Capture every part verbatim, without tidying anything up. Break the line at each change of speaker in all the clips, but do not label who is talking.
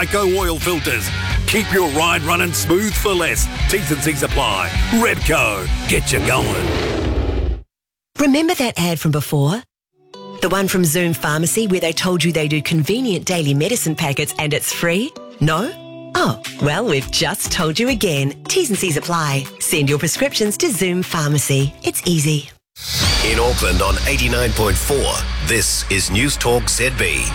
Tyco oil filters. Keep your ride running smooth for less. T's and C's apply. Repco, get you going.
Remember that ad from before? The one from Zoom Pharmacy where they told you they do convenient daily medicine packets and it's free? No? Oh, well, we've just told you again. T's and C's apply. Send your prescriptions to Zoom Pharmacy. It's easy.
In Auckland on eighty-nine point four, this is News Talk Z B.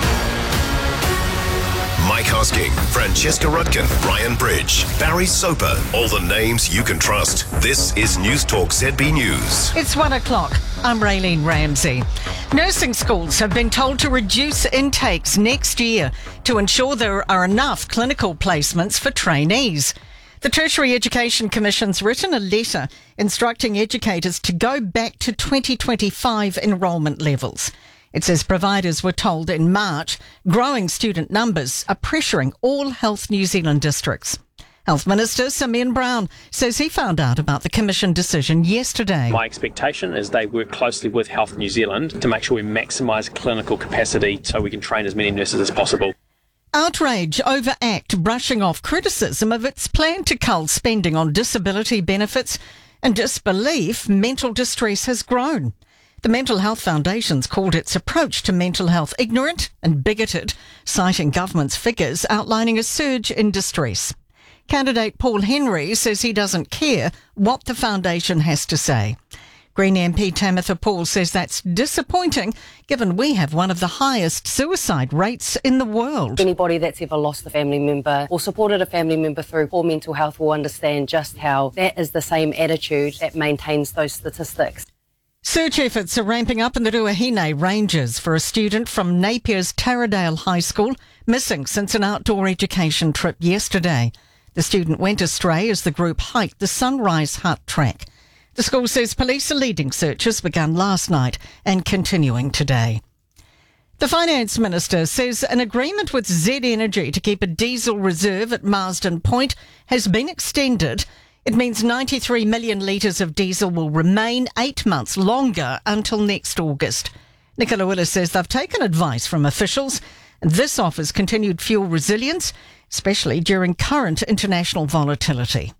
Mike Hosking, Francesca Rudkin, Ryan Bridge, Barry Soper, all the names you can trust. This is News Talk Z B News.
It's one o'clock. I'm Raylene Ramsey. Nursing schools have been told to reduce intakes next year to ensure there are enough clinical placements for trainees. The Tertiary Education Commission's written a letter instructing educators to go back to twenty twenty-five enrolment levels. It says providers were told in March growing student numbers are pressuring all Health New Zealand districts. Health Minister Simeon Brown says he found out about the Commission decision yesterday.
My expectation is they work closely with Health New Zealand to make sure we maximise clinical capacity so we can train as many nurses as possible.
Outrage over ACT brushing off criticism of its plan to cull spending on disability benefits, and disbelief mental distress has grown. The Mental Health Foundation's called its approach to mental health ignorant and bigoted, citing government's figures outlining a surge in distress. Candidate Paul Henry says he doesn't care what the foundation has to say. Green M P Tamitha Paul says that's disappointing, given we have one of the highest suicide rates in the world.
Anybody that's ever lost a family member or supported a family member through poor mental health will understand just how that is the same attitude that maintains those statistics.
Search efforts are ramping up in the Ruahine Ranges for a student from Napier's Taradale High School, missing since an outdoor education trip yesterday. The student went astray as the group hiked the Sunrise Hut track. The school says police are leading searches begun last night and continuing today. The Finance Minister says an agreement with Z Energy to keep a diesel reserve at Marsden Point has been extended. It means ninety-three million litres of diesel will remain eight months longer until next August. Nicola Willis says they've taken advice from officials, and this offers continued fuel resilience, especially during current international volatility.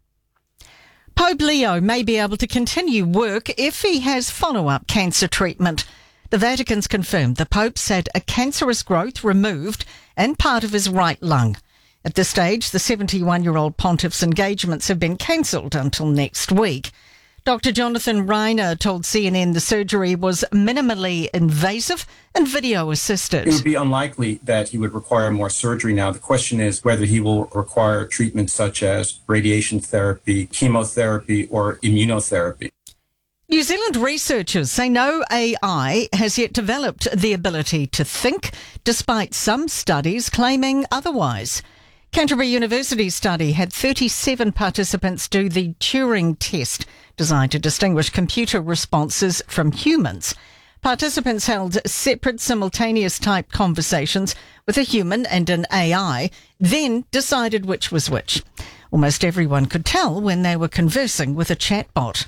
Pope Leo may be able to continue work if he has follow-up cancer treatment. The Vatican's confirmed the Pope's had a cancerous growth removed and part of his right lung. At this stage, the seventy-one-year-old pontiff's engagements have been cancelled until next week. Doctor Jonathan Reiner told C N N the surgery was minimally invasive and video-assisted.
It would be unlikely that he would require more surgery now. The question is whether he will require treatments such as radiation therapy, chemotherapy, or immunotherapy.
New Zealand researchers say no A I has yet developed the ability to think, despite some studies claiming otherwise. Canterbury University's study had thirty-seven participants do the Turing test, designed to distinguish computer responses from humans. Participants held separate simultaneous type conversations with a human and an A I, then decided which was which. Almost everyone could tell when they were conversing with a chatbot.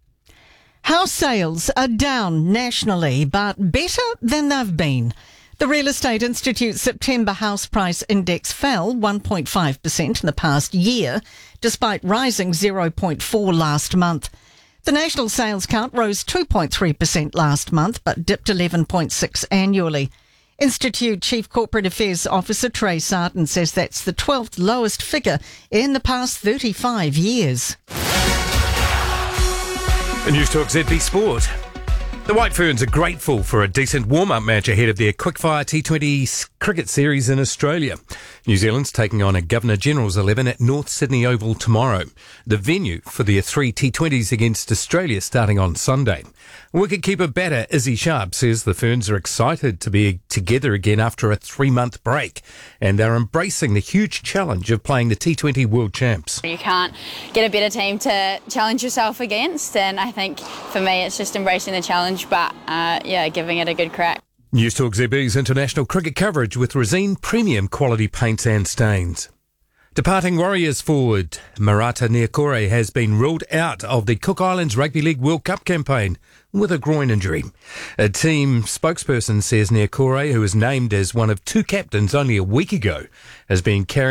House sales are down nationally, but better than they've been. The Real Estate Institute's September house price index fell one point five percent in the past year, despite rising zero point four last month. The national sales count rose two point three percent last month, but dipped eleven point six annually. Institute Chief Corporate Affairs Officer Trey Sarton says that's the twelfth lowest figure in the past thirty-five years.
The News Talk Z B Sport. The White Ferns are grateful for a decent warm-up match ahead of their quickfire T twenty cricket series in Australia. New Zealand's taking on a Governor-General's eleven at North Sydney Oval tomorrow, the venue for their three T twenties against Australia starting on Sunday. Wicketkeeper batter Izzy Sharp says the Ferns are excited to be together again after a three-month break, and they're embracing the huge challenge of playing the T twenty World Champs.
You can't get a better team to challenge yourself against, and I think for me it's just embracing the challenge, but uh, yeah, giving it a good crack.
News Talk Z B's international cricket coverage with Resine Premium Quality Paints and Stains. Departing Warriors forward Marata Niukore has been ruled out of the Cook Islands Rugby League World Cup campaign with a groin injury. A team spokesperson says Niukore, who was named as one of two captains only a week ago, has been carrying